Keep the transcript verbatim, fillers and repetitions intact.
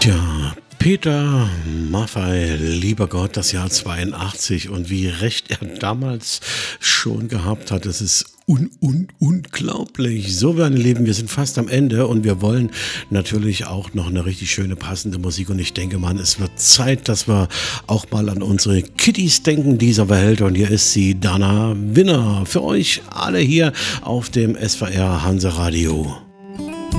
Tja, Peter Maffay, lieber Gott, das Jahr zweiundachtzig und wie recht er damals schon gehabt hat, das ist un, un, unglaublich. So, meine Lieben, wir sind fast am Ende und wir wollen natürlich auch noch eine richtig schöne, passende Musik und ich denke, Mann, es wird Zeit, dass wir auch mal an unsere Kitties denken dieser Welt und hier ist sie, Dana Winner, für euch alle hier auf dem S V R Hanse Radio.